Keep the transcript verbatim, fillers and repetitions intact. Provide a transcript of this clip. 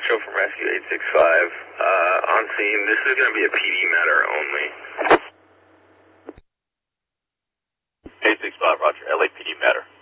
Metro from Rescue eight six five. Uh, on scene, this is going to be a P D matter only. eight six five, roger. L A P D matter.